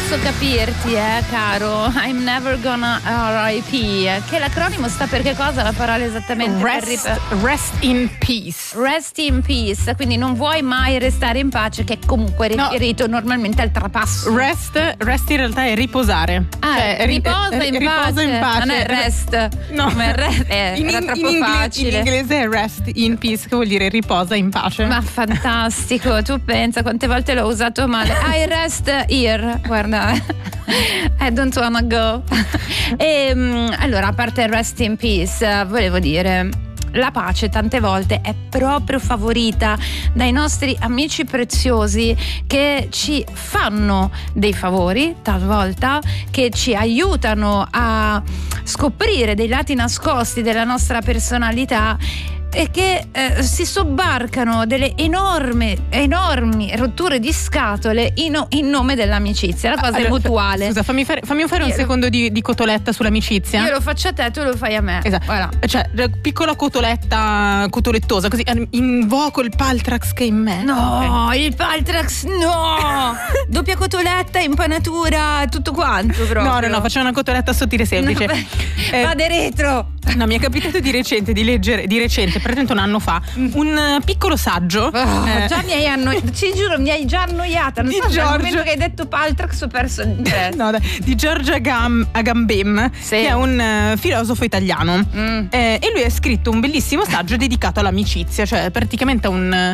posso capirti, caro. I'm never gonna RIP. Che l'acronimo sta per che cosa? La parola esattamente? Rest in peace. Rest in peace, quindi non vuoi mai restare in pace, che è comunque riferito normalmente al trapasso. Rest in realtà è riposare. Riposa in pace. Non è rest. No. Era troppo facile. In inglese è rest in peace, che vuol dire riposa in pace. Ma fantastico, tu pensa quante volte l'ho usato male. I rest here, guarda. I don't wanna go. Allora, a parte rest in peace, volevo dire, la pace tante volte è proprio favorita dai nostri amici preziosi che ci fanno dei favori talvolta, che ci aiutano a scoprire dei lati nascosti della nostra personalità e che si sobbarcano delle enormi rotture di scatole in nome dell'amicizia. La cosa è mutuale. Scusa, fammi fare un secondo di cotoletta sull'amicizia. Io lo faccio a te, tu lo fai a me. Esatto. Voilà. Cioè, piccola cotolettosa, così invoco il Paltrax che è in me. No, il Paltrax no! Doppia cotoletta, impanatura, tutto quanto proprio. No, facciamo una cotoletta sottile semplice. No, vade retro. No, mi è capitato di recente, praticamente un anno fa, un piccolo saggio. Già mi hai annoiata, ci giuro, mi hai già annoiata. Non so, dal momento che hai detto Paltrax ho perso l'interesse. No, di George Agamben, che è un filosofo italiano. E lui ha scritto un bellissimo saggio dedicato all'amicizia, cioè praticamente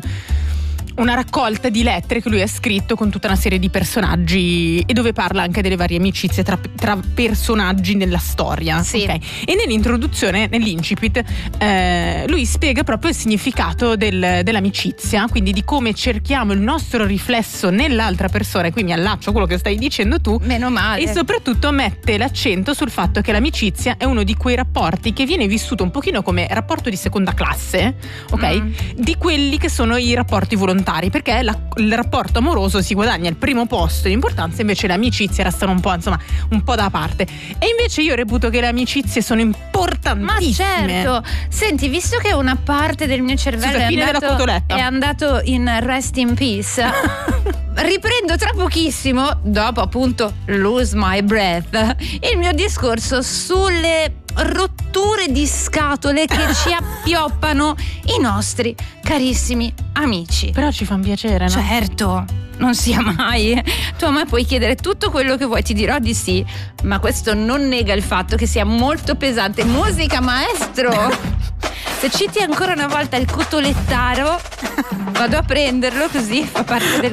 una raccolta di lettere che lui ha scritto con tutta una serie di personaggi e dove parla anche delle varie amicizie tra personaggi nella storia. Sì. Okay? E nell'introduzione, nell'incipit, lui spiega proprio il significato dell'amicizia, quindi di come cerchiamo il nostro riflesso nell'altra persona, e qui mi allaccio a quello che stai dicendo tu. Meno male. E soprattutto mette l'accento sul fatto che l'amicizia è uno di quei rapporti che viene vissuto un pochino come rapporto di seconda classe, ok? Di quelli che sono i rapporti volontari, perché il rapporto amoroso si guadagna il primo posto di importanza, invece le amicizie restano un po' da parte. E invece io reputo che le amicizie sono importantissime. Ma certo, senti, visto che una parte del mio cervello è andato in rest in peace, riprendo tra pochissimo, dopo appunto Lose My Breath, il mio discorso sulle rotture di scatole che ci appioppano i nostri carissimi amici. Però ci fa piacere, no? Certo, non sia mai. Tu a me puoi chiedere tutto quello che vuoi, ti dirò di sì, ma questo non nega il fatto che sia molto pesante. Musica, maestro! Se citi ancora una volta il cotolettaro, vado a prenderlo, così fa parte del